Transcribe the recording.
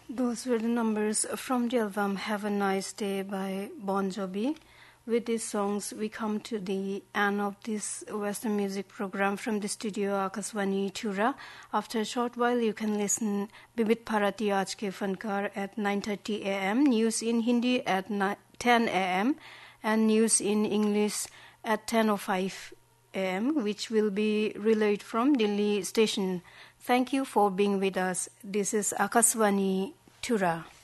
Those were the numbers from the album Have a Nice Day by Bon Jovi. With these songs, we come to the end of this Western music program from the studio Akashvani Thura. After a short while, you can listen Bibit Bharati Aaj Ke Fankar at 9:30 a.m., news in Hindi at 10 a.m., and news in English at 10:05 a.m., which will be relayed from Delhi station. Thank you for being with us. This is Akashvani Thura.